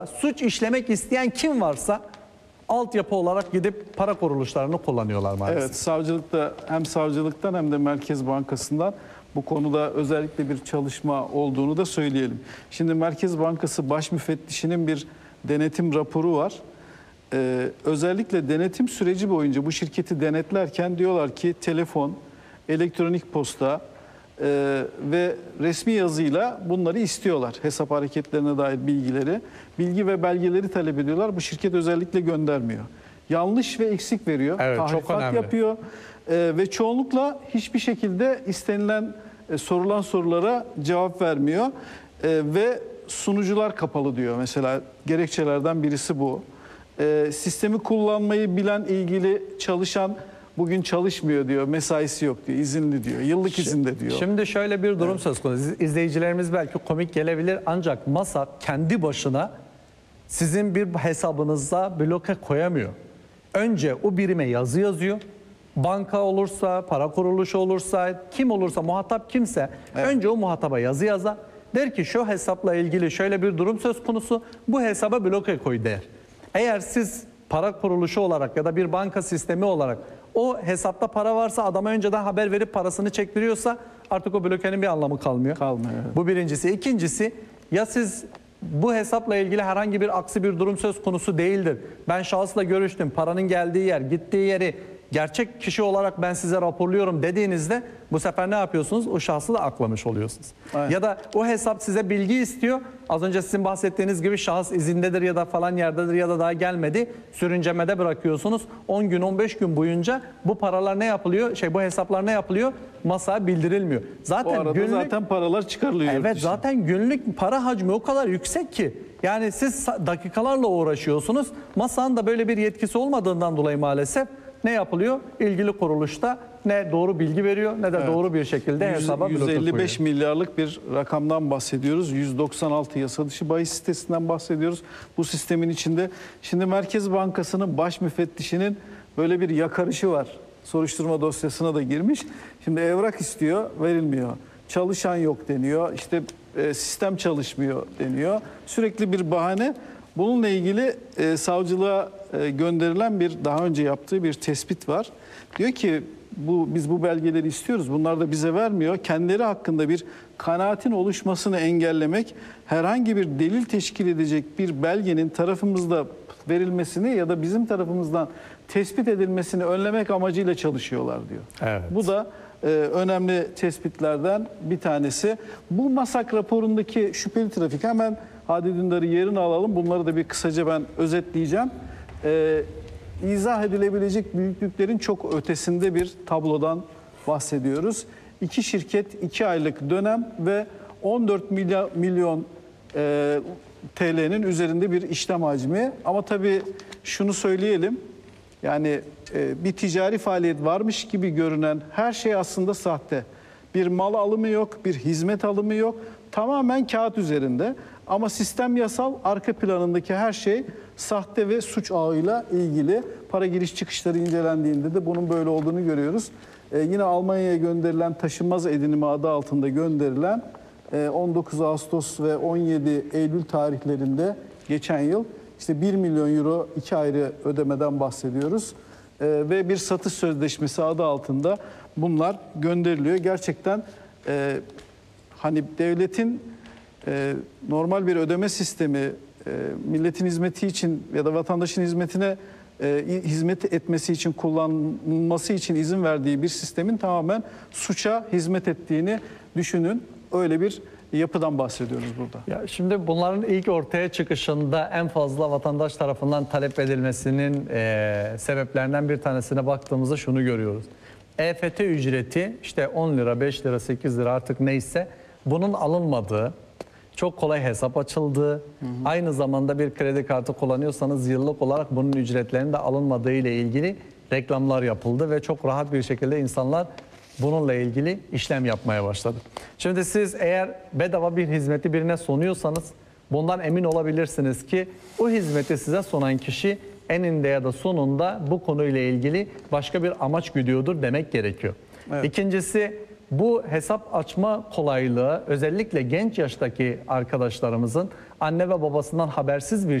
Suç işlemek isteyen kim varsa altyapı olarak gidip para kuruluşlarını kullanıyorlar maalesef. Evet, savcılıkta hem savcılıktan hem de Merkez Bankası'ndan bu konuda özellikle bir çalışma olduğunu da söyleyelim. Şimdi Merkez Bankası Baş Müfettişinin bir denetim raporu var. Özellikle denetim süreci boyunca bu şirketi denetlerken diyorlar ki telefon, elektronik posta ve resmi yazıyla bunları istiyorlar. Hesap hareketlerine dair bilgileri, bilgi ve belgeleri talep ediyorlar. Bu şirket özellikle göndermiyor. Yanlış ve eksik veriyor. Evet, çok tahrifat önemli. yapıyor ve çoğunlukla hiçbir şekilde istenilen sorulan sorulara cevap vermiyor ve sunucular kapalı diyor. Mesela gerekçelerden birisi bu. Sistemi kullanmayı bilen ilgili çalışan bugün çalışmıyor diyor, mesaisi yok diyor, izinli diyor, yıllık izinde diyor. Şimdi şöyle bir durum söz konusu. İzleyicilerimiz belki komik gelebilir ancak masa kendi başına sizin bir hesabınıza bloke koyamıyor. Önce o birime yazı yazıyor. Banka olursa, para kuruluşu olursa, kim olursa, muhatap kimse önce o muhataba yazı yazar. Der ki şu hesapla ilgili şöyle bir durum söz konusu, bu hesaba bloke koy der. Eğer siz para kuruluşu olarak ya da bir banka sistemi olarak o hesapta para varsa adama önceden haber verip parasını çektiriyorsa artık o blokenin bir anlamı kalmıyor. Kalmıyor, evet. Bu birincisi. İkincisi, ya siz bu hesapla ilgili herhangi bir aksi bir durum söz konusu değildir. Ben şahısla görüştüm, paranın geldiği yer, gittiği yeri gerçek kişi olarak ben size raporluyorum dediğinizde bu sefer ne yapıyorsunuz? O şahsı da aklamış oluyorsunuz. Aynen. Ya da o hesap size bilgi istiyor. Az önce sizin bahsettiğiniz gibi şahıs izindedir ya da falan yerdedir ya da daha gelmedi. Sürüncemede bırakıyorsunuz. 10 gün 15 gün boyunca bu paralar ne yapılıyor? Bu hesaplar ne yapılıyor? Masaya bildirilmiyor. Zaten O arada zaten paralar çıkarılıyor. Evet, zaten günlük para hacmi o kadar yüksek ki. Yani siz dakikalarla uğraşıyorsunuz. Masanın da böyle bir yetkisi olmadığından dolayı maalesef ne yapılıyor? İlgili kuruluşta ne doğru bilgi veriyor ne de doğru bir şekilde hesaba bloke koyuyor. 155 milyarlık bir rakamdan bahsediyoruz. 196 yasa dışı bahis sitesinden bahsediyoruz. Bu sistemin içinde şimdi Merkez Bankası'nın baş müfettişinin böyle bir yakarışı var. Soruşturma dosyasına da girmiş. Şimdi evrak istiyor, verilmiyor. Çalışan yok deniyor. İşte sistem çalışmıyor deniyor. Sürekli bir bahane. Bununla ilgili savcılığa gönderilen bir daha önce yaptığı bir tespit var. Diyor ki biz bu belgeleri istiyoruz. Bunlar da bize vermiyor. Kendileri hakkında bir kanaatin oluşmasını engellemek, herhangi bir delil teşkil edecek bir belgenin tarafımızda verilmesini ya da bizim tarafımızdan tespit edilmesini önlemek amacıyla çalışıyorlar diyor. Evet. Bu da önemli tespitlerden bir tanesi. Bu MASAK raporundaki şüpheli trafik, hemen Hadi Dündar'ı yerine alalım. Bunları da bir kısaca ben özetleyeceğim. İzah edilebilecek büyüklüklerin çok ötesinde bir tablodan bahsediyoruz. İki şirket 2 aylık dönem ve 14 milyon TL'nin üzerinde bir işlem hacmi. Ama tabii şunu söyleyelim. Yani bir ticari faaliyet varmış gibi görünen her şey aslında sahte. Bir mal alımı yok, bir hizmet alımı yok. Tamamen kağıt üzerinde. Ama sistem yasal, arka planındaki her şey sahte ve suç ağıyla ilgili. Para giriş çıkışları incelendiğinde de bunun böyle olduğunu görüyoruz. Yine Almanya'ya gönderilen taşınmaz edinimi adı altında gönderilen 19 Ağustos ve 17 Eylül tarihlerinde geçen yıl işte 1 milyon euro 2 ayrı ödemeden bahsediyoruz. Ve bir satış sözleşmesi adı altında bunlar gönderiliyor. Gerçekten hani devletin normal bir ödeme sistemi milletin hizmeti için ya da vatandaşın hizmetine hizmet etmesi için, kullanılması için izin verdiği bir sistemin tamamen suça hizmet ettiğini düşünün. Öyle bir yapıdan bahsediyoruz burada. Ya şimdi bunların ilk ortaya çıkışında en fazla vatandaş tarafından talep edilmesinin sebeplerinden bir tanesine baktığımızda şunu görüyoruz. EFT ücreti işte 10 lira, 5 lira, 8 lira artık neyse bunun alınmadığı, çok kolay hesap açıldığı, aynı zamanda bir kredi kartı kullanıyorsanız yıllık olarak bunun ücretlerinin de alınmadığı ile ilgili reklamlar yapıldı ve çok rahat bir şekilde insanlar bununla ilgili işlem yapmaya başladı. Şimdi siz eğer bedava bir hizmeti birine sunuyorsanız bundan emin olabilirsiniz ki o hizmeti size sunan kişi eninde ya da sonunda bu konuyla ilgili başka bir amaç güdüyordur demek gerekiyor. Evet. İkincisi, bu hesap açma kolaylığı özellikle genç yaştaki arkadaşlarımızın anne ve babasından habersiz bir